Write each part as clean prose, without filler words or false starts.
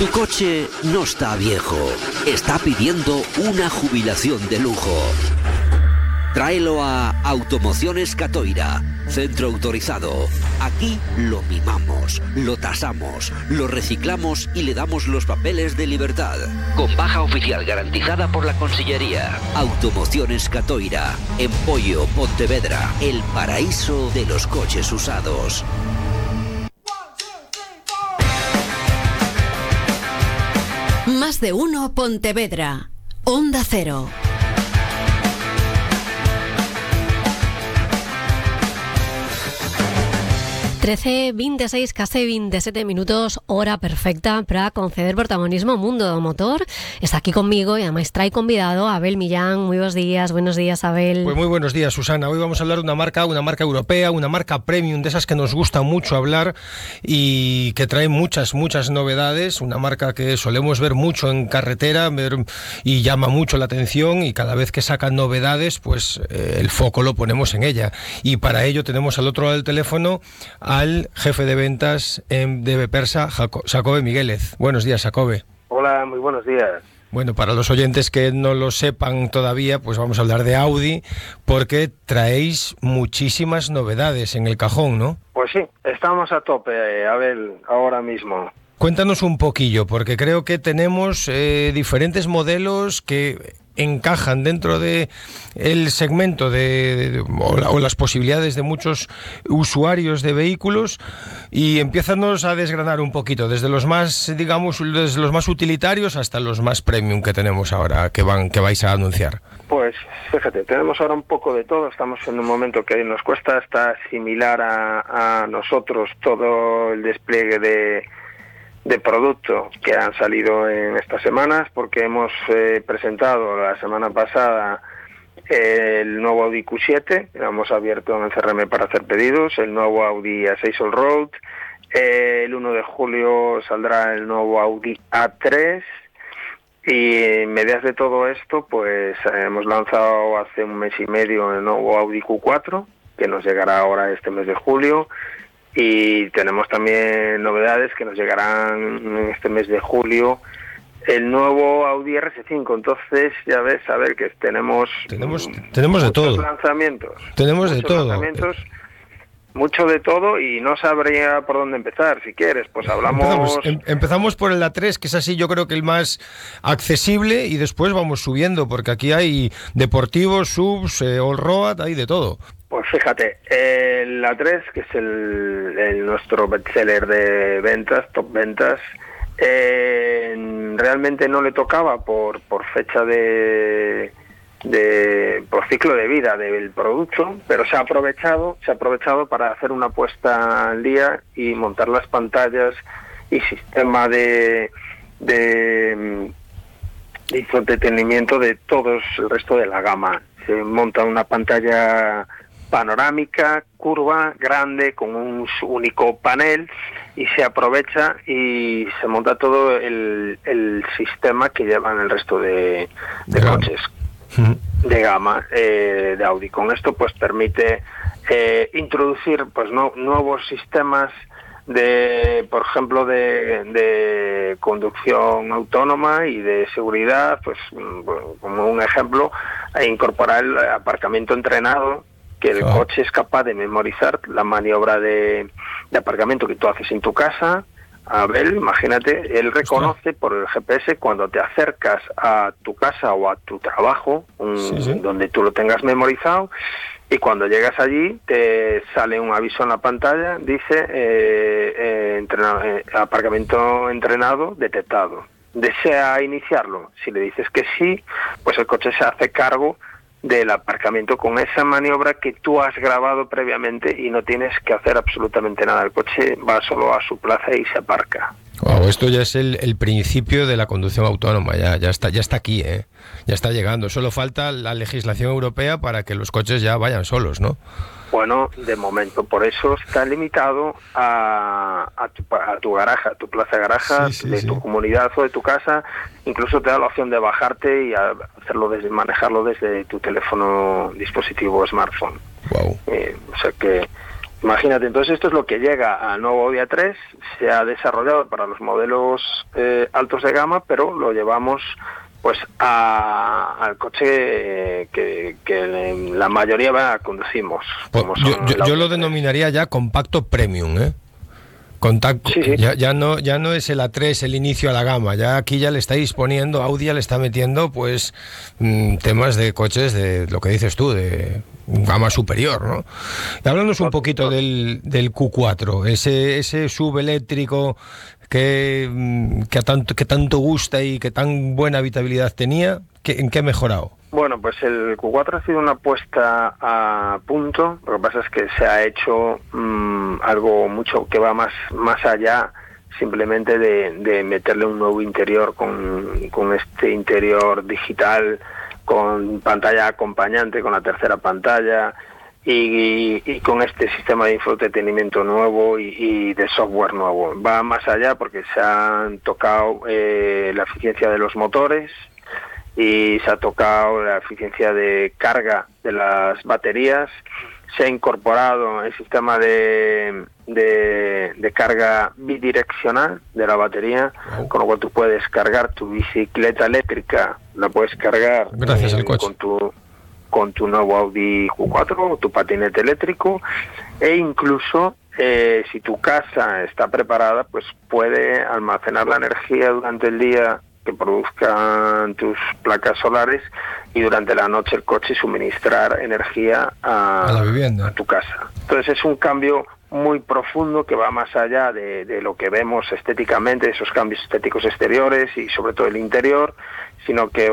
Tu coche no está viejo, está pidiendo una jubilación de lujo. Tráelo a Automociones Catoira, centro autorizado. Aquí lo mimamos, lo tasamos, lo reciclamos y le damos los papeles de libertad. Con baja oficial garantizada por la Consellería. Automociones Catoira, en Pollo, Pontevedra, el paraíso de los coches usados. Más de uno Pontevedra. Onda Cero. 13:26, casi 27 minutos, hora perfecta para conceder protagonismo ao mundo do motor. Está aquí conmigo y además trae convidado a Abel Millán. Muy buenos días, Abel. Pues muy buenos días, Susana. Hoy vamos a hablar de una marca europea, una marca premium, de esas que nos gusta mucho hablar y que trae muchas novedades. Una marca que solemos ver mucho en carretera y llama mucho la atención, y cada vez que sacan novedades, pues el foco lo ponemos en ella. Y para ello tenemos al otro lado del teléfono al jefe de ventas de Bepersa, Xacobe Miguélez. Buenos días, Xacobe. Hola, muy buenos días. Bueno, para los oyentes que no lo sepan todavía, pues vamos a hablar de Audi, porque traéis muchísimas novedades en el cajón, ¿no? Pues sí, estamos a tope, Abel, ahora mismo. Cuéntanos un poquillo, porque creo que tenemos diferentes modelos que encajan dentro de el segmento o las posibilidades de muchos usuarios de vehículos, y empiézanos a desgranar un poquito desde los más, digamos, desde los más utilitarios hasta los más premium que tenemos ahora, que vais a anunciar. Pues fíjate, tenemos ahora un poco de todo. Estamos en un momento que nos cuesta hasta asimilar a nosotros todo el despliegue de producto que han salido en estas semanas, porque hemos presentado la semana pasada el nuevo Audi Q7, lo hemos abierto en el CRM para hacer pedidos, el nuevo Audi A6 Allroad, el 1 de julio saldrá el nuevo Audi A3, y en medias de todo esto, pues hemos lanzado hace un mes y medio el nuevo Audi Q4, que nos llegará ahora este mes de julio. Y tenemos también novedades que nos llegarán en este mes de julio, el nuevo Audi RS5. Entonces ya ves, a ver, que tenemos de todo. Lanzamientos. Tenemos de todo. Mucho de todo, y no sabría por dónde empezar. Si quieres, pues hablamos... Empezamos por el A3, que es así, yo creo que el más accesible, y después vamos subiendo, porque aquí hay deportivos, subs, all-road, hay de todo. Pues fíjate, el A3, que es nuestro bestseller de ventas, top ventas, realmente no le tocaba por fecha por ciclo de vida del producto, pero se ha aprovechado para hacer una puesta al día y montar las pantallas y sistema de entretenimiento de todo el resto de la gama. Se monta una pantalla panorámica, curva, grande, con un único panel, y se aprovecha y se monta todo el sistema que llevan el resto de coches de gama de Audi. Con esto pues permite introducir pues nuevos sistemas por ejemplo de conducción autónoma y de seguridad, pues como un ejemplo, incorporar el aparcamiento entrenado, que el coche es capaz de memorizar la maniobra de aparcamiento que tú haces en tu casa. Abel, imagínate, él reconoce por el GPS cuando te acercas a tu casa o a tu trabajo, donde tú lo tengas memorizado, y cuando llegas allí te sale un aviso en la pantalla, dice aparcamiento entrenado detectado. ¿Desea iniciarlo? Si le dices que sí, pues el coche se hace cargo del aparcamiento con esa maniobra que tú has grabado previamente, y no tienes que hacer absolutamente nada. El coche va solo a su plaza y se aparca. Wow, esto ya es el principio de la conducción autónoma, ya está aquí, ya está llegando. Solo falta la legislación europea para que los coches ya vayan solos, ¿no? Bueno, de momento, por eso está limitado a tu garaje, a tu plaza de garaje, tu comunidad o de tu casa. Incluso te da la opción de bajarte y manejarlo desde tu teléfono, dispositivo, smartphone. Wow. O sea que Imagínate, entonces esto es lo que llega al nuevo Audi A3, se ha desarrollado para los modelos altos de gama, pero lo llevamos pues al coche que la mayoría conducimos. Como yo lo denominaría ya compacto premium, ¿eh? Sí. Ya no es el A3 el inicio a la gama, ya aquí ya le estáis poniendo, Audi ya le está metiendo pues temas de coches de lo que dices tú, de gama superior, ¿no? Y háblanos un poquito del Q4, ese SUV eléctrico que tanto gusta y que tan buena habitabilidad tenía, ¿en qué ha mejorado? Bueno, pues el Q4 ha sido una puesta a punto. Lo que pasa es que se ha hecho algo mucho que va más allá simplemente de meterle un nuevo interior con este interior digital, con pantalla acompañante, con la tercera pantalla y con este sistema de infoentretenimiento nuevo y de software nuevo. Va más allá porque se han tocado la eficiencia de los motores, y se ha tocado la eficiencia de carga de las baterías, se ha incorporado el sistema de carga bidireccional de la batería, con lo cual tú puedes cargar tu bicicleta eléctrica, la puedes cargar gracias al coche con tu nuevo Audi Q4 o tu patinete eléctrico, e incluso si tu casa está preparada, pues puede almacenar la energía durante el día que produzcan tus placas solares y durante la noche el coche suministrar energía a la vivienda, a tu casa. Entonces es un cambio muy profundo que va más allá de lo que vemos estéticamente, esos cambios estéticos exteriores y sobre todo el interior, sino que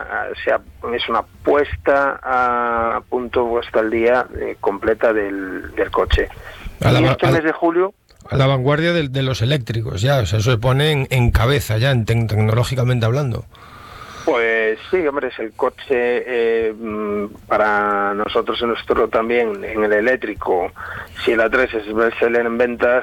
es una puesta a punto, puesta al día completa del coche. Y este mes de julio, a la vanguardia de los eléctricos, ya, o sea, eso se pone en cabeza ya, tecnológicamente hablando. Pues sí, hombre, es el coche para nosotros también en el eléctrico. Si el A3 es bestseller en ventas,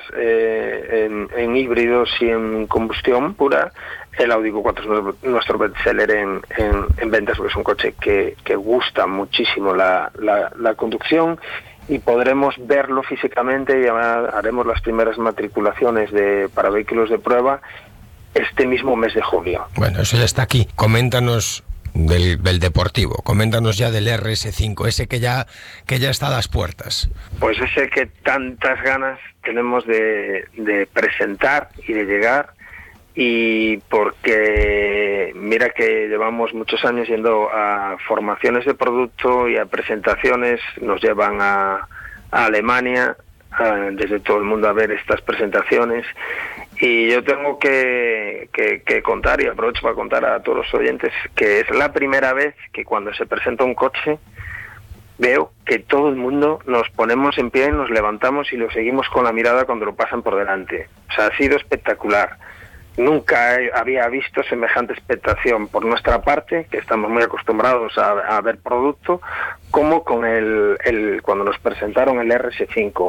en híbridos y en combustión pura, el Audi Q4 es nuestro bestseller en ventas, porque es un coche que gusta muchísimo la conducción. Y podremos verlo físicamente y haremos las primeras matriculaciones para vehículos de prueba este mismo mes de julio. Bueno, eso ya está aquí. Coméntanos del deportivo, coméntanos ya del RS5, ese que ya está a las puertas. Pues ese que tantas ganas tenemos de presentar y de llegar, y porque mira que llevamos muchos años yendo a formaciones de producto y a presentaciones, nos llevan a Alemania, desde todo el mundo a ver estas presentaciones, y yo tengo que contar, y aprovecho para contar a todos los oyentes, que es la primera vez que cuando se presenta un coche veo que todo el mundo nos ponemos en pie, nos levantamos y lo seguimos con la mirada cuando lo pasan por delante. O sea, ha sido espectacular. Nunca había visto semejante expectación por nuestra parte, que estamos muy acostumbrados a ver producto, como con cuando nos presentaron el RS5.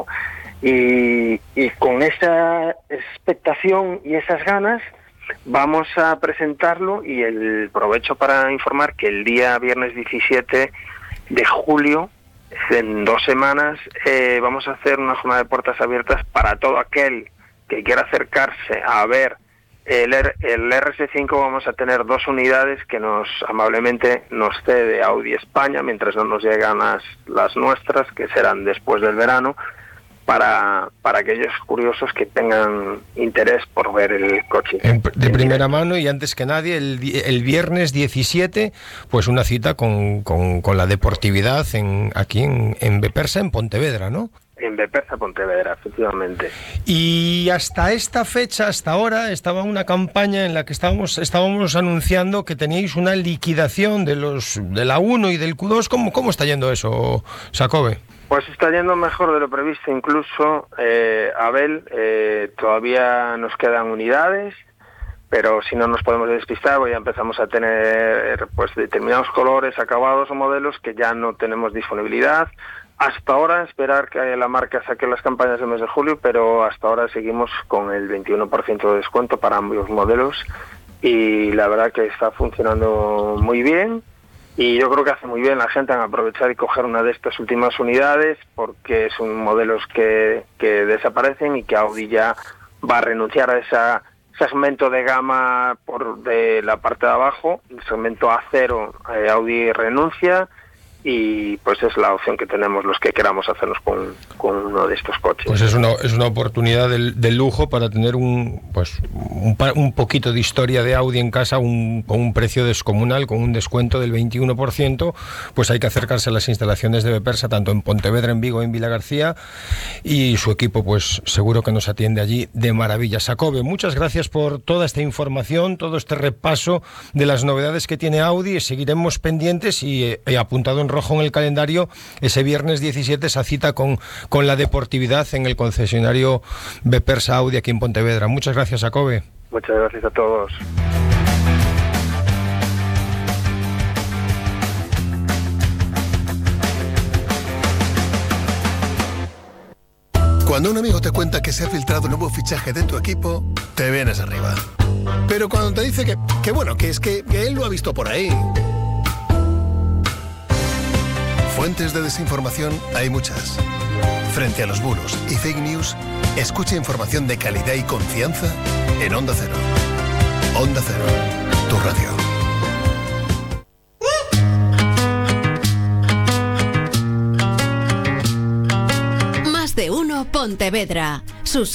Y con esa expectación y esas ganas vamos a presentarlo, y aprovecho para informar que el día viernes 17 de julio, en 2 semanas, vamos a hacer una jornada de puertas abiertas para todo aquel que quiera acercarse a ver el RS5. Vamos a tener 2 unidades que amablemente nos cede Audi España, mientras no nos llegan las nuestras, que serán después del verano, para aquellos curiosos que tengan interés por ver el coche. De primera mano, y antes que nadie, el viernes 17, pues una cita con la deportividad aquí en Bepersa, en Pontevedra, ¿no? En Bepersa, Pontevedra, efectivamente. Y hasta esta fecha, hasta ahora, estaba una campaña en la que estábamos anunciando que teníais una liquidación de la 1 y del Q2. ¿Cómo está yendo eso, Xacobe? Pues está yendo mejor de lo previsto, incluso, Abel. Todavía nos quedan unidades, pero si no nos podemos despistar, pues ya empezamos a tener pues determinados colores, acabados o modelos que ya no tenemos disponibilidad. Hasta ahora esperar que la marca saque las campañas del mes de julio, pero hasta ahora seguimos con el 21% de descuento para ambos modelos, y la verdad que está funcionando muy bien, Y yo creo que hace muy bien la gente en aprovechar y coger una de estas últimas unidades, porque son modelos que desaparecen y que Audi ya va a renunciar a ese segmento de gama de la parte de abajo. El segmento A0 Audi renuncia, y pues es la opción que tenemos los que queramos hacernos con uno de estos coches. Pues es una oportunidad del lujo para tener un poquito de historia de Audi en casa, con un precio descomunal, con un descuento del 21%. Pues hay que acercarse a las instalaciones de Bepersa, tanto en Pontevedra, en Vigo, en Vilagarcía, y su equipo pues seguro que nos atiende allí de maravilla. Jacobe, muchas gracias por toda esta información, todo este repaso de las novedades que tiene Audi. Seguiremos pendientes y he apuntado en rojo en el calendario ese viernes 17, esa cita con la deportividad en el concesionario Bepersa Audi aquí en Pontevedra. Muchas gracias, Jacobe. Muchas gracias a todos. Cuando un amigo te cuenta que se ha filtrado un nuevo fichaje de tu equipo, te vienes arriba. Pero cuando te dice que bueno, que es que él lo ha visto por ahí. Fuentes de desinformación hay muchas. Frente a los bulos y fake news, escucha información de calidad y confianza en Onda Cero. Onda Cero, tu radio. Más de uno Pontevedra. Sus